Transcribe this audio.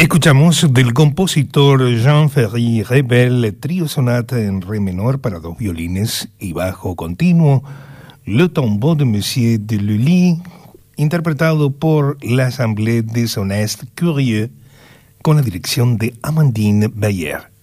Escuchamos del compositor Jean-Ferry Rebel, trío sonata en re menor para dos violines y bajo continuo, Le Tombeau de Monsieur de Lully, interpretado por l'Assemblée des Honnêtes Curieux, con la dirección de Amandine Bayer.